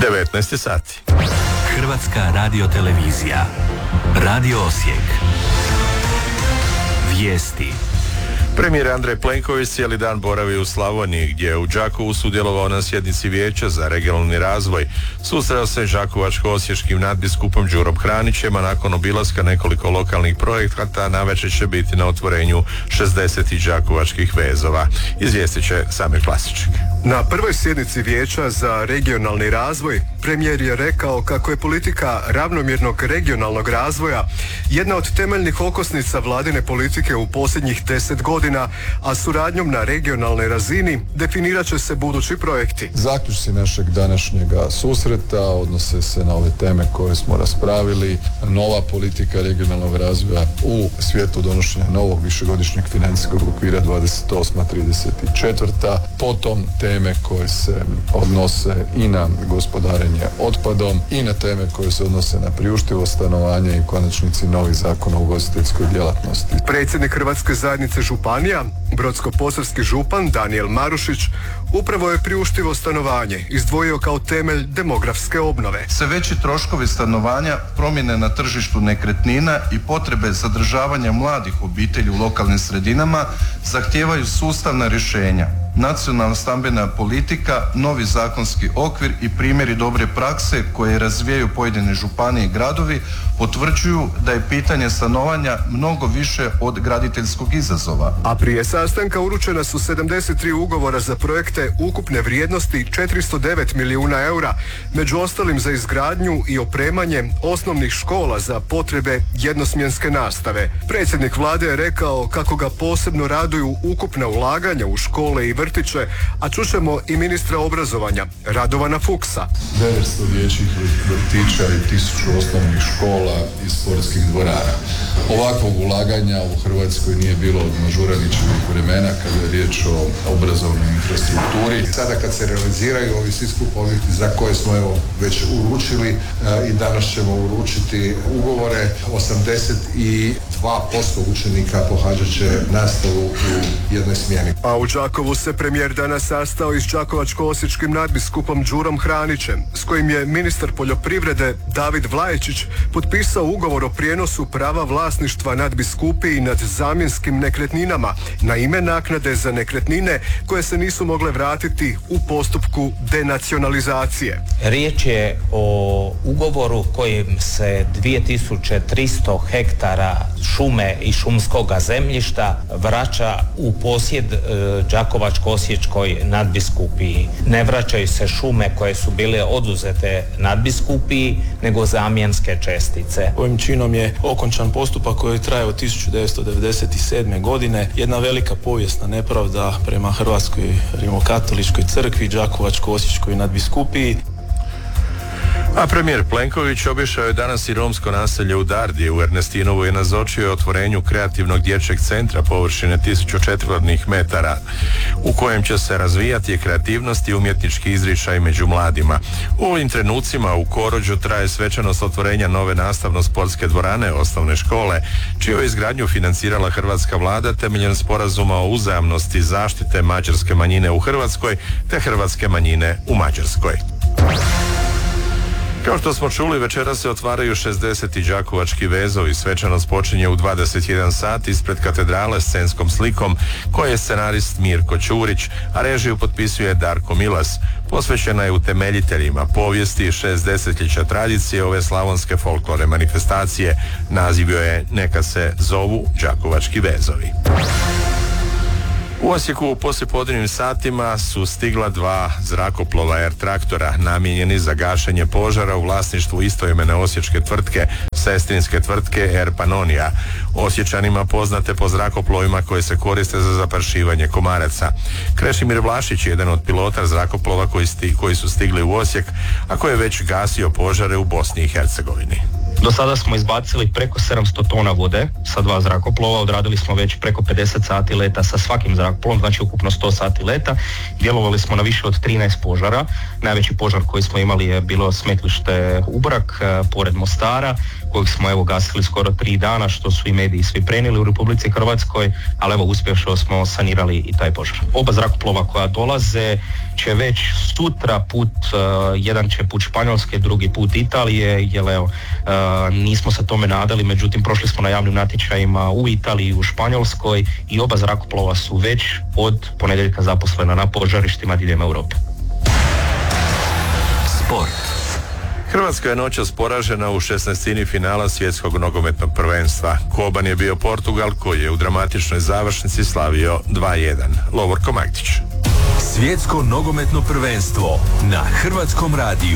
19 sati. Hrvatska radiotelevizija. Radio Osijek. Vijesti. Premijer Andrej Plenković cijeli dan boravi u Slavoniji, gdje je u Đakovu sudjelovao na sjednici Vijeća za regionalni razvoj. Susreo se đakovačko-osječkim nadbiskupom Đurom Hranićem, a nakon obilaska nekoliko lokalnih projekata navečer će biti na otvorenju 60 đakovačkih vezova. Izvijestit će Samir Klasiček. Na prvoj sjednici Vijeća za regionalni razvoj premijer je rekao kako je politika ravnomjernog regionalnog razvoja jedna od temeljnih okosnica vladine politike u posljednjih 10 godina, a suradnjom na regionalnoj razini definirat će se budući projekti. Zaključci našeg današnjega susreta odnose se na ove teme koje smo raspravili. Nova politika regionalnog razvoja u svijetu donošenja novog višegodišnjeg financijskog okvira 28-34. Potom teme koje se odnose i na gospodarenje otpadom i na teme koje se odnose na priuštivo stanovanje i konačnici novi zakon o ugostiteljskoj djelatnosti. Predsjednik Hrvatske zajednice županija, Brodsko-posavski župan Danijel Marušić, upravo je priuštivo stanovanje izdvojio kao temelj demografske obnove. Sve veći troškovi stanovanja, promjene na tržištu nekretnina i potrebe zadržavanja mladih obitelji u lokalnim sredinama zahtijevaju sustavna rješenja. Nacionalna stambena politika, novi zakonski okvir i primjeri dobre prakse koje razvijaju pojedine županije i gradovi potvrđuju da je pitanje stanovanja mnogo više od graditeljskog izazova. A prije sastanka uručena su 73 ugovora za projekte ukupne vrijednosti 409 milijuna eura, među ostalim za izgradnju i opremanje osnovnih škola za potrebe jednosmjenske nastave. Predsjednik vlade je rekao kako ga posebno raduju ukupna ulaganja u škole i vrtiće, a čućemo i ministra obrazovanja Radovana Fuchsa. 900 dječjih vrtića i 1000 osnovnih škola i sportskih dvorana. Ovakvog ulaganja u Hrvatskoj nije bilo od Mažuranićevih vremena kada je riječ o obrazovnoj infrastrukturi. Sada kad se realiziraju ovi svi skup objekti za koje smo već uručili i danas ćemo uručiti ugovore, 82% učenika pohađat će nastavu u jednoj smjeni. A u Đakovu se premijer danas sastao i s đakovačko-osječkim nadbiskupom Đurom Hranićem, s kojim je ministar poljoprivrede David Vlajičić potpisao ugovor o prijenosu prava vlasništva nad biskupiji nad zamjenskim nekretninama na ime naknade za nekretnine koje se nisu mogle vratiti u postupku denacionalizacije. Riječ je o ugovoru kojim se 2300 hektara šume i šumskoga zemljišta vraća u posjed đakovačko-osječkoj nadbiskupiji. Ne vraćaju se šume koje su bile oduzete nadbiskupiji, nego zamjenske čestice. Ovim činom je okončan postupak koji traje od 1997. godine. Jedna velika povijesna nepravda prema Hrvatskoj rimokatoličkoj crkvi, đakovačko-osječkoj nadbiskupiji. A premijer Plenković obišao je danas i romsko naselje u Dardi u Ernestinovu i nazočio je otvorenju kreativnog dječjeg centra površine 1000 četvornih metara u kojem će se razvijati kreativnost i umjetnički izričaj među mladima. U ovim trenucima u Korođu traje svečanost otvorenja nove nastavno-sportske dvorane osnovne škole, čiju izgradnju financirala hrvatska vlada temeljem sporazuma o uzajamnosti zaštite mađarske manjine u Hrvatskoj te hrvatske manjine u Mađarskoj. Kao što smo čuli, večeras se otvaraju 60. đakovački vezovi. Svečanost počinje u 21 sat ispred katedrale scenskom slikom koje je scenarist Mirko Ćurić, a režiju potpisuje Darko Milas. Posvećena je utemeljiteljima povijesti 6 desetljeća tradicije ove slavonske folklore manifestacije. Naziv joj je Neka se zovu đakovački vezovi. U Osijeku u poslijepodnevnim satima su stigla 2 zrakoplova Air traktora namijenjeni za gašenje požara u vlasništvu istoimene osječke tvrtke, sestrinske tvrtke Air Pannonia. Osječanima poznate po zrakoplovima koje se koriste za zaprašivanje komaraca. Krešimir Vlašić je jedan od pilota zrakoplova koji su stigli u Osijek, a koji je već gasio požare u Bosni i Hercegovini. Do sada smo izbacili preko 700 tona vode sa 2 zrakoplova, odradili smo već preko 50 sati leta sa svakim zrakoplovom, znači ukupno 100 sati leta. Djelovali smo na više od 13 požara. Najveći požar koji smo imali je bilo smetlište Ubrak, pored Mostara, kojeg smo evo gasili skoro 3 dana, što su i mediji svi prenijeli u Republici Hrvatskoj, ali evo uspješno smo sanirali i taj požar. Oba zrakoplova koja dolaze će već sutra put, jedan će put Španjolske, drugi put Italije, jer evo, nismo se tome nadali, međutim prošli smo na javnim natječajima u Italiji i u Španjolskoj i oba zrakoplova su već od ponedjeljka zaposlena na požarištima diljem Europe. Sport. Hrvatska je noćas poražena u 16. finala svjetskog nogometnog prvenstva. Koban je bio Portugal koji je u dramatičnoj završnici slavio 2-1. Lovorko Magdić. Svjetsko nogometno prvenstvo na Hrvatskom radiju.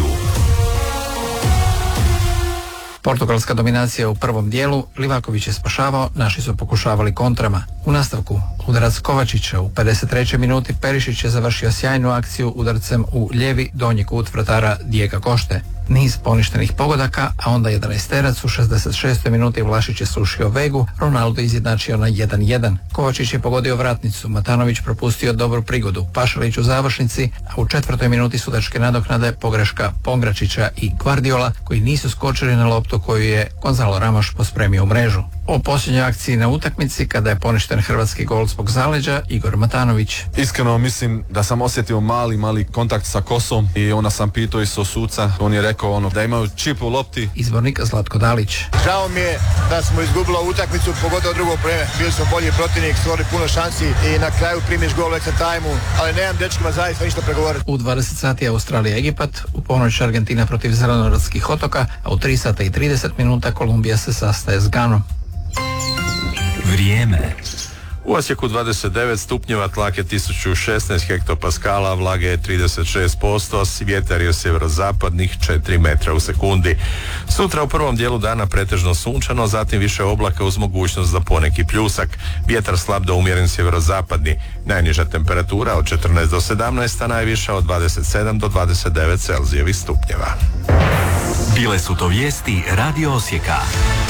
Portugalska dominacija u prvom dijelu, Livaković je spašavao, naši su pokušavali kontrama. U nastavku, udarac Kovačića u 53. minuti, Perišić je završio sjajnu akciju udarcem u lijevi donji kut vratara Dijega Košte. Niz poništenih pogodaka, a onda 11-terac u 66. minuti Vlašić je srušio Vegu, Ronaldo izjednačio na 1-1. Kovačić je pogodio vratnicu, Matanović propustio dobru prigodu, Pašalić u završnici, a u 4. minuti sudačke nadoknade pogreška Pongračića i Guardiola, koji nisu skočili na loptu koju je Gonzalo Ramos pospremio u mrežu. O posljednjoj akciji na utakmici, kada je poništen hrvatski gol zbog zaleđa, Igor Matanović. Iskreno mislim da sam osjetio mali kontakt sa kosom i onda sam pitao i suca, on je rekao da imaju čip u lopti. Izbornik Zlatko Dalić. Žao mi je da smo izgubili utakmicu, pogotovo drugo vreme. Bili smo bolji protivnik, stvorili puno šansi i na kraju primiš gol u extra time-u, ali nemam dečkima zaista ništa pregovoriti. U 20 sati Australija-Egipat, u ponoć Argentina protiv Zelenorodskih otoka, a u 3 sata i 30 minuta Kolumbija se sastaje s Ganom. Vrijeme. U Osijeku 29 stupnjeva, tlak je 1016 hektopaskala, vlage je 36%, vjetar je sjeverozapadnih 4 metra u sekundi. Sutra u prvom dijelu dana pretežno sunčano, zatim više oblaka uz mogućnost za poneki pljusak. Vjetar slab do umjeren sjeverozapadni. Najniža temperatura od 14 do 17, a najviša od 27 do 29 Celzijevih stupnjeva. Bile su to vijesti Radio Osijeka.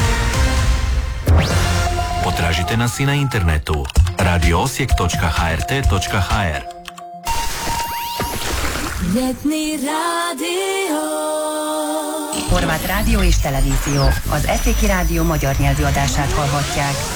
Potražite nas i na internetu radioosijek.hrt.hr. Ljetni radio. Horvát rádió és televízió az Eszéki Rádió magyar nyelvű adását hallhatják.